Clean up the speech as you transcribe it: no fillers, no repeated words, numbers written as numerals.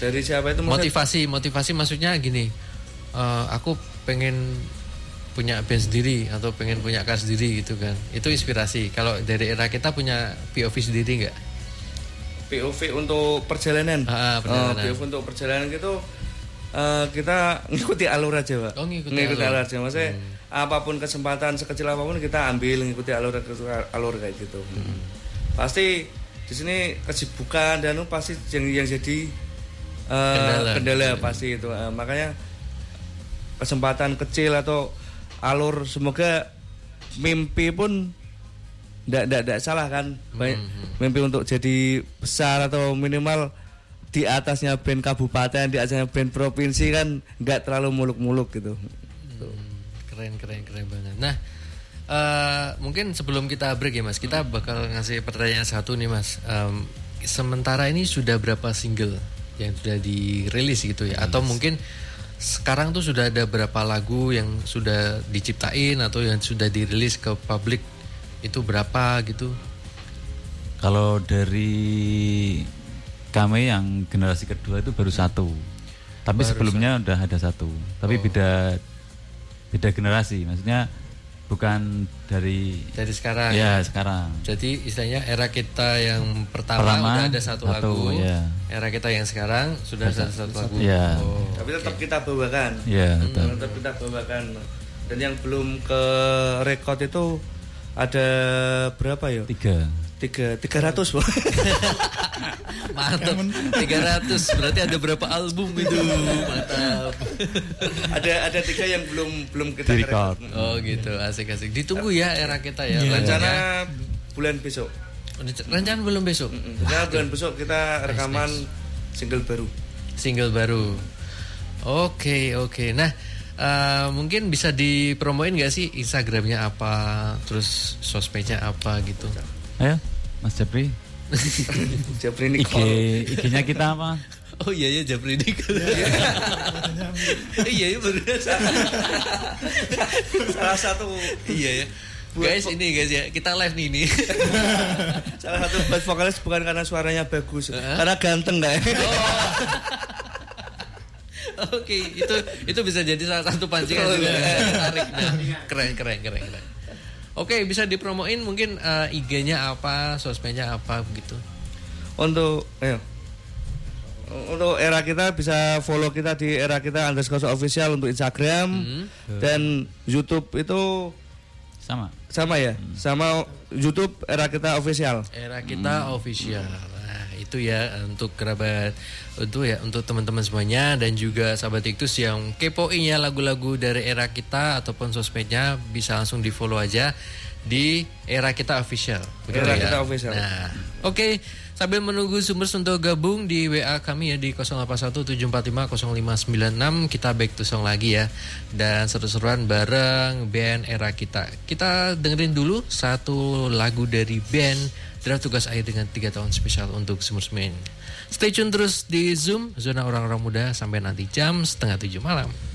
Dari siapa itu? Motivasi maksudnya gini. Aku pengen punya band sendiri atau pengen punya kar sendiri gitu kan. Itu inspirasi. Kalau dari era kita punya POV sendiri enggak? POV untuk perjalanan. POV untuk perjalanan gitu kita ngikuti alur aja, Pak. Ngikuti alur aja. Maksudnya apapun kesempatan sekecil apapun kita ambil, ngikuti alur kayak gitu. Pasti di sini kesibukan dan pasti yang jadi kendala pasti itu. Makanya kesempatan kecil atau alur, semoga mimpi pun tidak salah kan. Mimpi untuk jadi besar atau minimal di atasnya band kabupaten, di atasnya band provinsi kan nggak terlalu muluk-muluk gitu. Keren banget. Nah, mungkin sebelum kita break ya Mas, kita bakal ngasih pertanyaan satu nih Mas. Sementara ini sudah berapa single yang sudah dirilis gitu ya? Atau mungkin sekarang tuh sudah ada berapa lagu yang sudah diciptain atau yang sudah dirilis ke publik, itu berapa gitu? Kalau dari kami yang generasi kedua itu baru satu. Tapi sebelumnya udah ada satu. Tapi beda generasi. Maksudnya bukan dari sekarang. Ya, sekarang. Jadi istilahnya era kita yang pertama udah ada satu lagu. Ya. Era kita yang sekarang sudah ada satu lagu. Ya. Tapi tetap kita bawakan. Ya, tetap kita bawakan. Dan yang belum ke rekod itu ada berapa ya? 300 Bang. Mantap. 300 berarti ada berapa album itu? Mantap. ada 3 yang belum kita rekod. Oh gitu, asik. Ditunggu ya era kita ya. Rencana bulan besok. Rencana belum besok. Rencana bulan besok kita rekaman single baru. Oke. Nah, mungkin bisa dipromoin nggak sih Instagramnya apa, terus sosmednya apa gitu? Ayo, Mas Japri. Japri Nicole. IG-nya kita apa? Oh iya Japri Nicole. Iya baru salah satu. Iya ya. Guys ya, kita live nih ini. Salah satu bass vokalis bukan karena suaranya bagus, karena ganteng nggak? Oke, itu bisa jadi salah satu pancingan juga. Menarik. Nah, keren. Oke, bisa dipromoin mungkin IG-nya apa, sosmednya apa begitu. Untuk era kita bisa follow kita di era kita _official untuk Instagram dan YouTube itu sama ya, sama YouTube era kita official. Era kita official. Nah, itu ya untuk kerabat, untuk teman-teman semuanya dan juga sahabat Iktus yang kepoin ya lagu-lagu dari era kita ataupun sosmednya, bisa langsung di follow aja di era kita official. Begitu era kita official. Nah, oke. Sambil menunggu Zoomers untuk gabung di WA kami ya di 0817450596, kita back to song lagi ya. Dan seru-seruan bareng band era kita. Kita dengerin dulu satu lagu dari band Draft Tugas Akhir dengan 3 tahun spesial untuk Zoomers Men. Stay tune terus di Zoom, Zona Orang-Orang Muda, sampai nanti jam 6:30 malam.